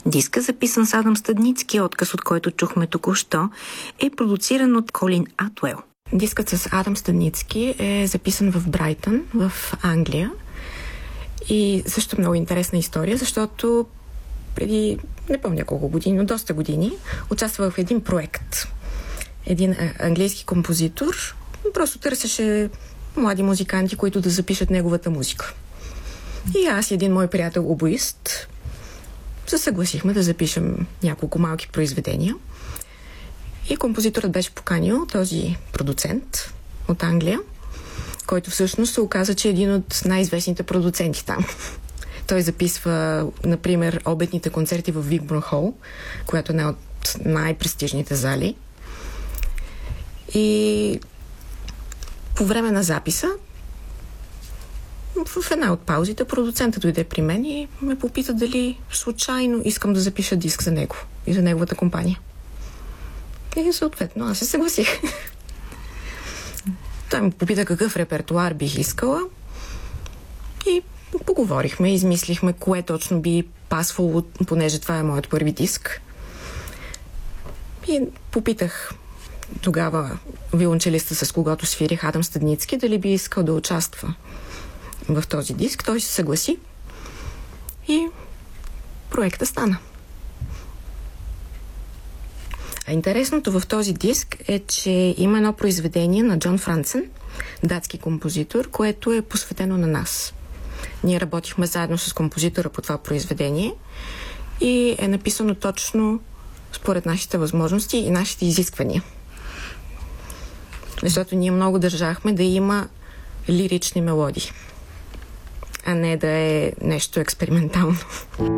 Диска, записан с Адам Стадницки, отказ от който чухме току-що, е продуциран от Колин Атуел. Дискът с Адам Стадницки е записан в Брайтън, в Англия. И също много интересна история, защото преди, не помня колко години, но доста години, участвах в един проект. Един английски композитор просто търсеше млади музиканти, които да запишат неговата музика. И аз и един мой приятел обоист се съгласихме да запишем няколко малки произведения. И композиторът беше поканил този продуцент от Англия, който всъщност се оказа, че е един от най-известните продуценти там. Той записва, например, обедните концерти в Викборн Хол, която е една от най-престижните зали. И по време на записа, в една от паузите, продуцентът дойде при мен и ме попита дали случайно искам да запиша диск за него и за неговата компания. И съответно аз се съгласих. Той ме попита какъв репертуар бих искала и поговорихме, измислихме кое точно би пасвало, понеже това е моят първи диск. И попитах тогава виолончелиста, с когото свирих, Адам Стадницки, дали би искал да участва в този диск. Той се съгласи и проекта стана. А интересното в този диск е, че има едно произведение на Джон Франсен, датски композитор, което е посветено на нас. Ние работихме заедно с композитора по това произведение и е написано точно според нашите възможности и нашите изисквания. Защото ние много държахме да има лирични мелодии, а не да е нещо експериментално.